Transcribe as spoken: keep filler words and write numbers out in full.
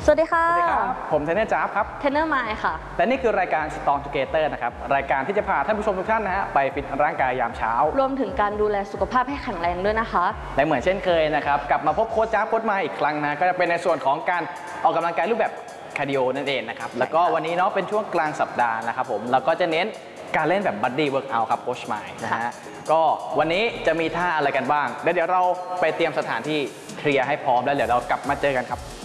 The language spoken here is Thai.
วัสดีค่ะสวัสดีครับผมเทรนเนอร์จ๊าบครับเทรนเนอร์ไมค์ค่ะและนี่คือรายการ Strong Together นะครับรายการที่จะพาท่านผู้ชมทุกท่านนะฮะไปฟิตร่างกายยามเช้ารวมถึงการดูแลสุขภาพให้แข็งแรงด้วยนะคะและเหมือนเช่นเคยนะครับกลับมาพบโค้ชจ๊าบโค้ชไมค์อีกครั้งนะก็จะเป็นในส่วนของการออกกำลังกายรูปแบบคาร์ดิโอนั่นเองนะครับแล้วก็วันนี้เนาะเป็นช่วงกลางสัปดาห์นะครับผมเราก็จะเน้นการเล่นแบบบัดดี้เวิร์กเอาท์ครับโค้ชไมค์นะฮะก็วันนี้จะมีท่าอะไรกันบ้างเดี๋ยวเราไปเตรียมสถานที่เคลียร์ให้พร้อมแล้วเดี๋ยวเรากลับมาเจอกันครับ